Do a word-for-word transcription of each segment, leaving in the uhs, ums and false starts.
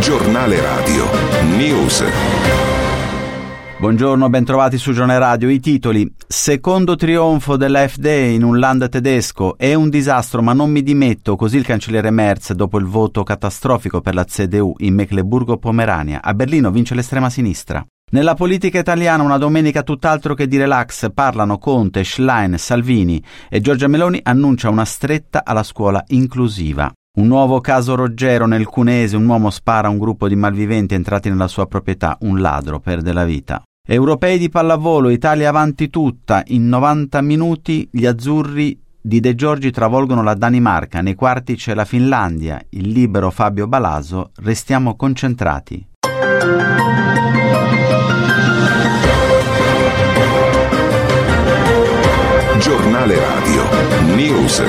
Giornale Radio News. Buongiorno, bentrovati su Giornale Radio. I titoli: secondo trionfo dell'A F D in un land tedesco, è un disastro ma non mi dimetto, così il cancelliere Merz dopo il voto catastrofico per la C D U in Mecleburgo-Pomerania. A Berlino vince l'estrema sinistra. Nella politica italiana una domenica tutt'altro che di relax, parlano Conte, Schlein, Salvini e Giorgia Meloni annuncia una stretta alla scuola inclusiva. Un nuovo caso Roggero nel Cuneese, un uomo spara a un gruppo di malviventi entrati nella sua proprietà, un ladro perde la vita. Europei di pallavolo, Italia avanti tutta, in novanta minuti gli azzurri di De Giorgi travolgono la Danimarca, nei quarti c'è la Finlandia, il libero Fabio Balaso, restiamo concentrati. Giornale Radio News.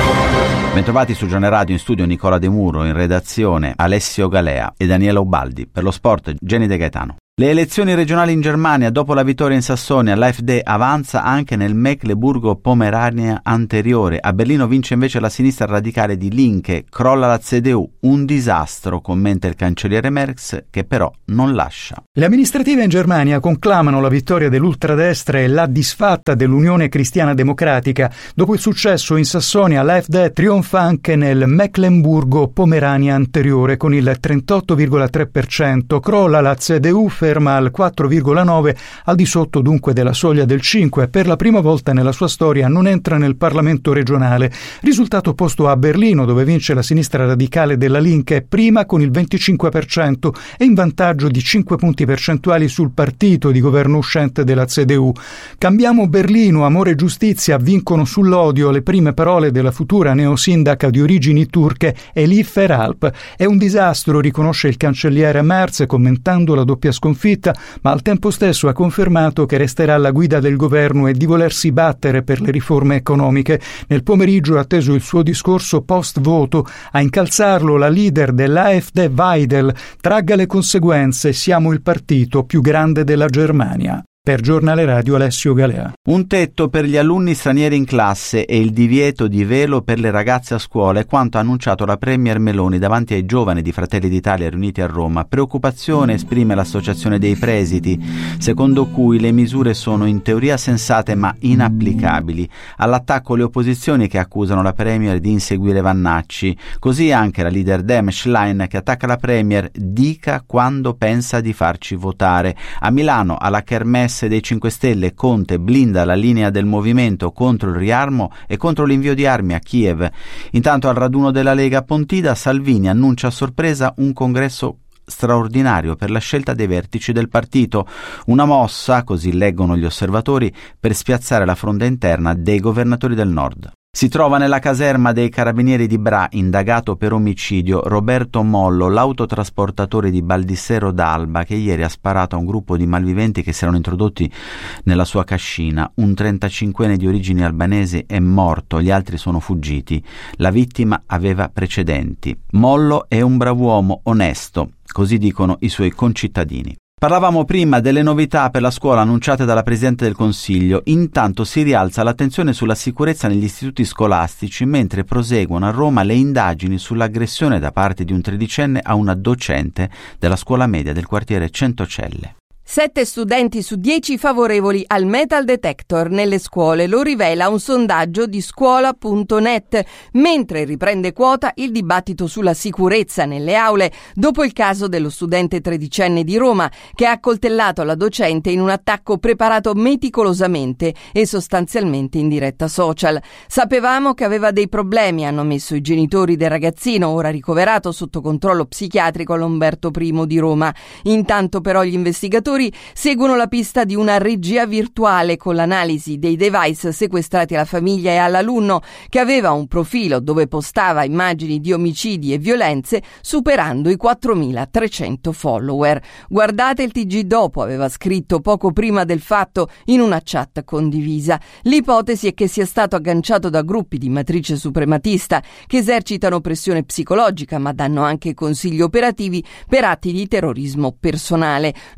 Bentrovati su Giornale Radio, in studio Nicola De Muro, in redazione Alessio Galea e Daniela Ubaldi, per lo sport Jenny De Gaetano. Le elezioni regionali in Germania, dopo la vittoria in Sassonia, l'A F D avanza anche nel Mecleburgo-Pomerania anteriore. A Berlino vince invece la sinistra radicale di Linke, crolla la C D U. Un disastro, commenta il cancelliere Merz, che però non lascia. Le amministrative in Germania conclamano la vittoria dell'ultradestra e la disfatta dell'Unione Cristiana Democratica. Dopo il successo in Sassonia, l'A F D trionfa anche nel Mecleburgo-Pomerania anteriore con il trentotto virgola tre per cento. Crolla la C D U, ferma al quattro virgola nove, al di sotto dunque della soglia del cinque. Per la prima volta nella sua storia non entra nel Parlamento regionale. Risultato opposto a Berlino, dove vince la sinistra radicale della Linke, prima con il venticinque per cento e in vantaggio di cinque punti percentuali sul partito di governo uscente della C D U. Cambiamo Berlino, amore e giustizia vincono sull'odio, le prime parole della futura neosindaca di origini turche Elif Eralp. È un disastro, riconosce il cancelliere Merz commentando la doppia sconfitta, ma al tempo stesso ha confermato che resterà alla guida del governo e di volersi battere per le riforme economiche. Nel pomeriggio ha atteso il suo discorso post-voto. A incalzarlo la leader dell'A F D Weidel: tragga le conseguenze, siamo il partito più grande della Germania. Per Giornale Radio Alessio Galea. Un tetto per gli alunni stranieri in classe e il divieto di velo per le ragazze a scuola è quanto ha annunciato la Premier Meloni davanti ai giovani di Fratelli d'Italia riuniti a Roma. Preoccupazione esprime l'Associazione dei Presidi, secondo cui le misure sono in teoria sensate ma inapplicabili. All'attacco le opposizioni che accusano la Premier di inseguire Vannacci. Così anche la leader Dem Schlein che attacca la Premier: dica quando pensa di farci votare. A Milano, alla Kermesse dei cinque Stelle, Conte blinda la linea del movimento contro il riarmo e contro l'invio di armi a Kiev. Intanto al raduno della Lega a Pontida, Salvini annuncia a sorpresa un congresso straordinario per la scelta dei vertici del partito, una mossa, così leggono gli osservatori, per spiazzare la fronda interna dei governatori del nord. Si trova nella caserma dei carabinieri di Bra, indagato per omicidio, Roberto Mollo, l'autotrasportatore di Baldissero d'Alba, che ieri ha sparato a un gruppo di malviventi che si erano introdotti nella sua cascina. Un trentacinquenne di origini albanesi è morto, gli altri sono fuggiti. La vittima aveva precedenti. Mollo è un brav'uomo onesto, così dicono i suoi concittadini. Parlavamo prima delle novità per la scuola annunciate dalla Presidente del Consiglio. Intanto si rialza l'attenzione sulla sicurezza negli istituti scolastici, mentre proseguono a Roma le indagini sull'aggressione da parte di un tredicenne a una docente della scuola media del quartiere Centocelle. Sette studenti su dieci favorevoli al metal detector nelle scuole, lo rivela un sondaggio di scuola punto net, mentre riprende quota il dibattito sulla sicurezza nelle aule dopo il caso dello studente tredicenne di Roma che ha accoltellato la docente in un attacco preparato meticolosamente e sostanzialmente in diretta social. Sapevamo che aveva dei problemi, hanno messo i genitori del ragazzino, ora ricoverato sotto controllo psichiatrico all'Umberto I di Roma. Intanto però gli investigatori seguono la pista di una regia virtuale con l'analisi dei device sequestrati alla famiglia e all'alunno, che aveva un profilo dove postava immagini di omicidi e violenze superando i quattromilatrecento follower. Guardate il T G dopo, aveva scritto poco prima del fatto in una chat condivisa. L'ipotesi è che sia stato agganciato da gruppi di matrice suprematista che esercitano pressione psicologica ma danno anche consigli operativi per atti di terrorismo personale. L'uso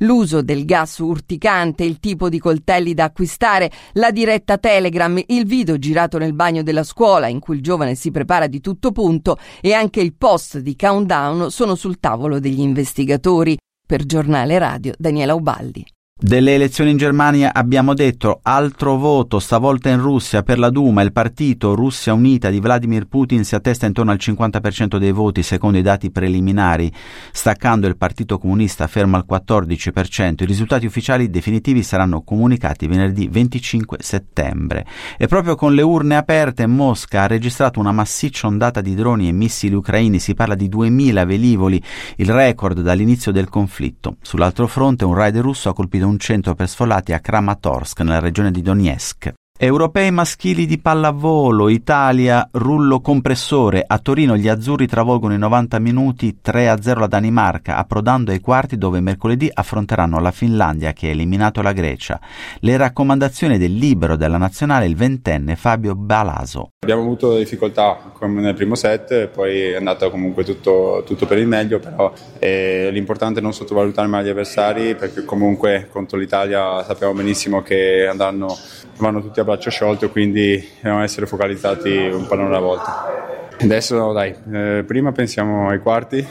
del gas urticante, il tipo di coltelli da acquistare, la diretta Telegram, il video girato nel bagno della scuola in cui il giovane si prepara di tutto punto e anche il post di Countdown sono sul tavolo degli investigatori. Per Giornale Radio, Daniela Ubaldi. Delle elezioni in Germania abbiamo detto altro voto, stavolta in Russia per la Duma. Il partito Russia Unita di Vladimir Putin si attesta intorno al cinquanta per cento dei voti secondo i dati preliminari, staccando il Partito Comunista fermo al quattordici per cento. I risultati ufficiali definitivi saranno comunicati venerdì venticinque settembre. E proprio con le urne aperte Mosca ha registrato una massiccia ondata di droni e missili ucraini, si parla di duemila velivoli, il record dall'inizio del conflitto. Sull'altro fronte un raid russo ha colpito un centro per sfollati a Kramatorsk, nella regione di Donetsk. Europei maschili di pallavolo, Italia, rullo compressore. A Torino gli azzurri travolgono in novanta minuti tre a zero la Danimarca, approdando ai quarti dove mercoledì affronteranno la Finlandia che ha eliminato la Grecia. Le raccomandazioni del libero della nazionale, il ventenne Fabio Balaso. Abbiamo avuto difficoltà come nel primo set, poi è andato comunque tutto, tutto per il meglio, però è l'importante è non sottovalutare mai gli avversari, perché comunque contro l'Italia sappiamo benissimo che andranno, vanno tutti a braccio sciolto, quindi dobbiamo essere focalizzati un pallone alla volta. Adesso dai, eh, prima pensiamo ai quarti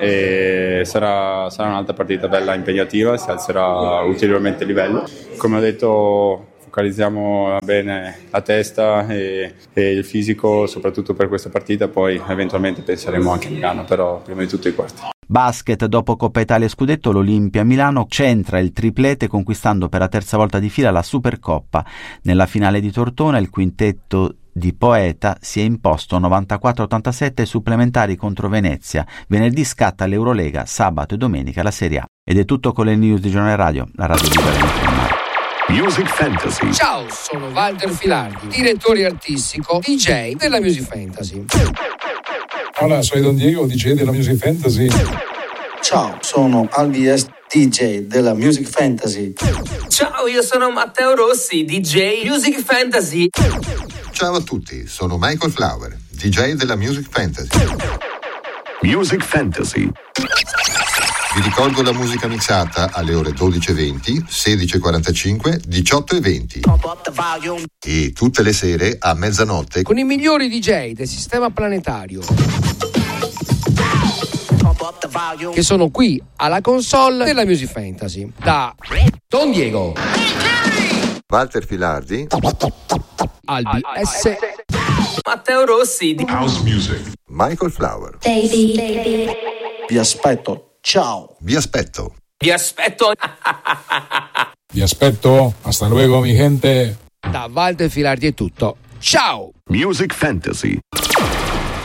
e sarà, sarà un'altra partita bella impegnativa, si alzerà ulteriormente il livello. Come ho detto, focalizziamo bene la testa e, e il fisico soprattutto per questa partita, poi eventualmente penseremo anche a Milano, però prima di tutto i quarti. Basket, dopo Coppa Italia e Scudetto, l'Olimpia Milano centra il triplete conquistando per la terza volta di fila la Supercoppa. Nella finale di Tortona il quintetto di Poeta si è imposto novantaquattro a ottantasette supplementari contro Venezia. Venerdì scatta l'Eurolega, sabato e domenica la Serie A. Ed è tutto con le news di Giornale Radio, la radio libera di informare. Music Fantasy. Ciao, sono Walter Filardi, direttore artistico D J della Music Fantasy. Hola, soy Don Diego, D J della Music Fantasy. Ciao, sono Albies, D J della Music Fantasy. Ciao, io sono Matteo Rossi, D J Music Fantasy. Ciao a tutti, sono Michael Flower, D J della Music Fantasy. Music Fantasy. Vi ricordo la musica mixata alle ore dodici e venti, sedici e quarantacinque, diciotto e venti. E tutte le sere a mezzanotte con i migliori D J del sistema planetario che sono qui alla console della Music Fantasy. Da Don Diego, Walter Filardi, Albi S, Matteo Rossi, House Music, Michael Flower. Baby, baby. Vi aspetto. Ciao. Vi aspetto. Vi aspetto. Vi aspetto. Hasta luego, mi gente. Da Walter Filardi è tutto. Ciao. Music Fantasy.